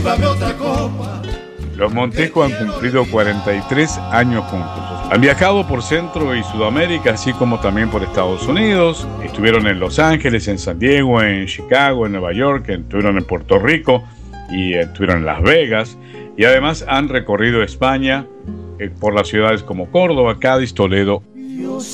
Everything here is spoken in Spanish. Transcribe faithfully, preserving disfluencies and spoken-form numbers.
sírvame otra copa. Los Montejo han cumplido cuarenta y tres años juntos. Han viajado por Centro y Sudamérica, así como también por Estados Unidos. Estuvieron en Los Ángeles, en San Diego, en Chicago, en Nueva York, estuvieron en Puerto Rico y estuvieron en Las Vegas. Y además han recorrido España eh, por las ciudades como Córdoba, Cádiz, Toledo. Yo